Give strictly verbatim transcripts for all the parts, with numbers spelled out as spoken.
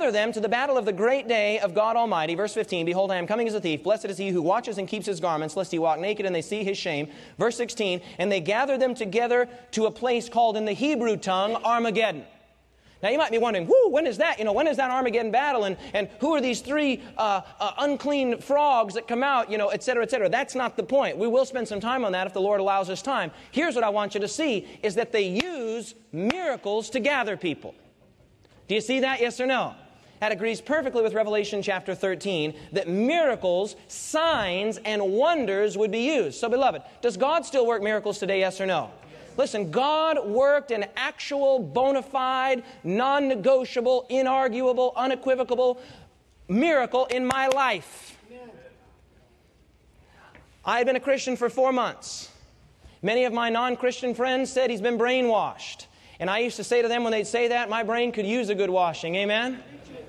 gather them to the battle of the great day of God Almighty. Verse fifteen, behold, I am coming as a thief. Blessed is he who watches and keeps his garments, lest he walk naked and they see his shame. Verse sixteen, and they gather them together to a place called in the Hebrew tongue Armageddon. Now you might be wondering, whoo, when is that? You know, when is that Armageddon battle? And, and who are these three uh, uh, unclean frogs that come out, you know, et cetera, et cetera. That's not the point. We will spend some time on that if the Lord allows us time. Here's what I want you to see, is that they use miracles to gather people. Do you see that? Yes or no? That agrees perfectly with Revelation chapter thirteen, that miracles, signs, and wonders would be used. So, beloved, does God still work miracles today, yes or no? Listen, God worked an actual, bona fide, non-negotiable, inarguable, unequivocal miracle in my life. I had been a Christian for four months. Many of my non-Christian friends said he's been brainwashed. And I used to say to them when they'd say that, my brain could use a good washing. Amen?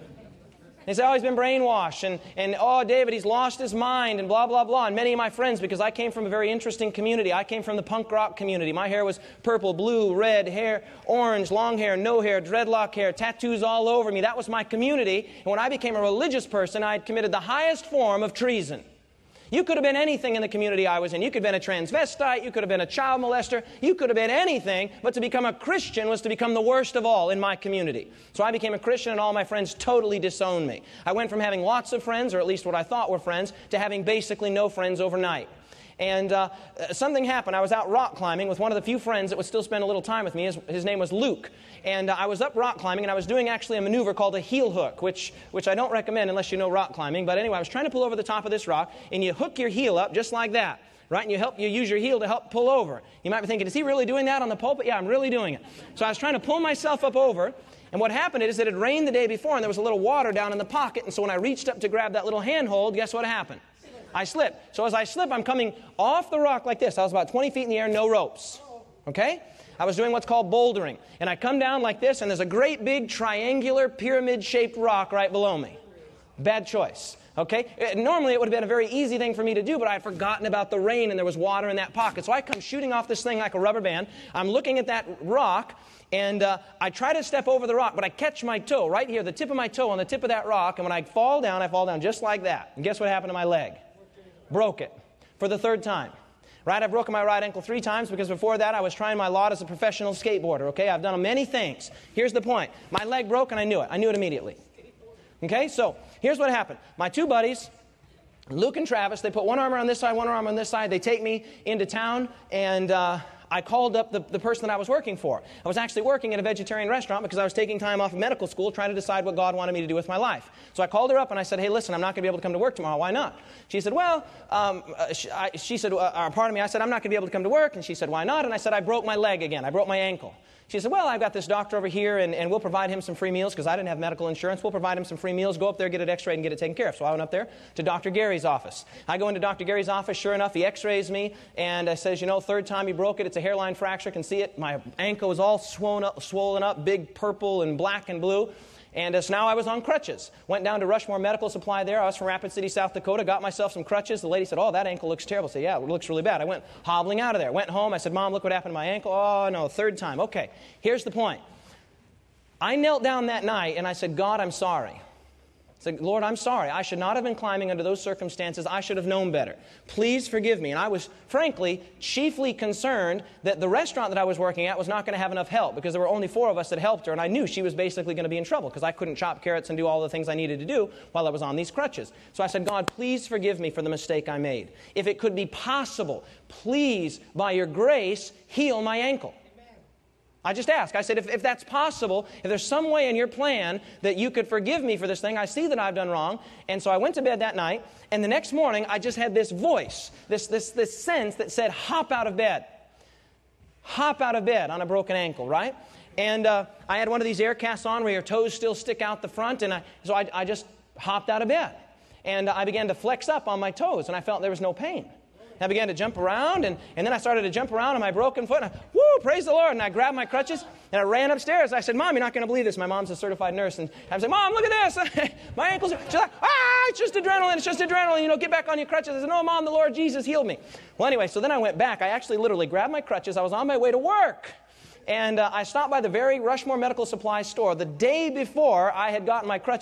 They say, oh, he's been brainwashed, and, and oh, David, he's lost his mind, and blah, blah, blah. And many of my friends, because I came from a very interesting community. I came from the punk rock community. My hair was purple, blue, red, hair, orange, long hair, no hair, dreadlock hair, tattoos all over me. That was my community. And when I became a religious person, I had committed the highest form of treason. You could have been anything in the community I was in. You could have been a transvestite. You could have been a child molester. You could have been anything. But to become a Christian was to become the worst of all in my community. So I became a Christian, and all my friends totally disowned me. I went from having lots of friends, or at least what I thought were friends, to having basically no friends overnight. And uh, something happened. I was out rock climbing with one of the few friends that would still spend a little time with me. His, his name was Luke. And uh, I was up rock climbing, and I was doing actually a maneuver called a heel hook, which, which I don't recommend unless you know rock climbing. But anyway, I was trying to pull over the top of this rock, and you hook your heel up just like that, right? And you help you use your heel to help pull over. You might be thinking, is he really doing that on the pulpit? Yeah, I'm really doing it. So I was trying to pull myself up over, and what happened is that it had rained the day before, and there was a little water down in the pocket. And so when I reached up to grab that little handhold, guess what happened? I slip. So as I slip, I'm coming off the rock like this. I was about twenty feet in the air, no ropes. Okay? I was doing what's called bouldering. And I come down like this, and there's a great big triangular pyramid-shaped rock right below me. Bad choice. Okay? Normally, it would have been a very easy thing for me to do, but I had forgotten about the rain, and there was water in that pocket. So I come shooting off this thing like a rubber band. I'm looking at that rock, and uh, I try to step over the rock, but I catch my toe right here, the tip of my toe on the tip of that rock, and when I fall down, I fall down just like that. And guess what happened to my leg? Broke it for the third time. Right, I've broken my right ankle three times because before that I was trying my lot as a professional skateboarder. Okay, I've done many things. Here's the point. My leg broke and I knew it. I knew it immediately. Okay, so here's what happened. My two buddies, Luke and Travis, they put one arm on this side, one arm on this side. They take me into town, and uh, I called up the, the person that I was working for. I was actually working at a vegetarian restaurant because I was taking time off of medical school trying to decide what God wanted me to do with my life. So I called her up and I said, hey, listen, I'm not going to be able to come to work tomorrow. Why not? She said, well, um, uh, she, I, she said, uh, pardon me. I said, I'm not going to be able to come to work. And she said, why not? And I said, I broke my leg again. I broke my ankle. She said, well, I've got this doctor over here, and, and we'll provide him some free meals because I didn't have medical insurance. We'll provide him some free meals. Go up there, get it x-rayed, and get it taken care of. So I went up there to Doctor Gary's office. I go into Doctor Gary's office. Sure enough, he x-rays me, and uh, says, you know, third time he broke it. It's a hairline fracture. Can see it. My ankle was all swollen up, swollen up, big purple and black and blue. And uh, so now I was on crutches. Went down to Rushmore Medical Supply there. I was from Rapid City, South Dakota. Got myself some crutches. The lady said, oh, that ankle looks terrible. I said, yeah, it looks really bad. I went hobbling out of there. Went home. I said, Mom, look what happened to my ankle. Oh, no, third time. Okay, here's the point. I knelt down that night and I said, God, I'm sorry. I said, Lord, I'm sorry. I should not have been climbing under those circumstances. I should have known better. Please forgive me. And I was, frankly, chiefly concerned that the restaurant that I was working at was not going to have enough help because there were only four of us that helped her, and I knew she was basically going to be in trouble because I couldn't chop carrots and do all the things I needed to do while I was on these crutches. So I said, God, please forgive me for the mistake I made. If it could be possible, please, by your grace, heal my ankle. I just asked. I said, if, if that's possible, if there's some way in your plan that you could forgive me for this thing, I see that I've done wrong. And so I went to bed that night, and the next morning I just had this voice, this, this, this sense that said, hop out of bed. Hop out of bed on a broken ankle, right? And uh, I had one of these air casts on where your toes still stick out the front, and I, so I, I just hopped out of bed. And uh, I began to flex up on my toes, and I felt there was no pain. I began to jump around, and, and then I started to jump around on my broken foot, and I, woo, praise the Lord, and I grabbed my crutches, and I ran upstairs. I said, Mom, you're not going to believe this. My mom's a certified nurse, and I said, Mom, look at this. My ankles are, she's like, ah, it's just adrenaline, it's just adrenaline, you know, get back on your crutches. I said, no, Mom, the Lord Jesus healed me. Well, anyway, so then I went back. I actually literally grabbed my crutches. I was on my way to work, and uh, I stopped by the very Rushmore Medical Supply store the day before I had gotten my crutches.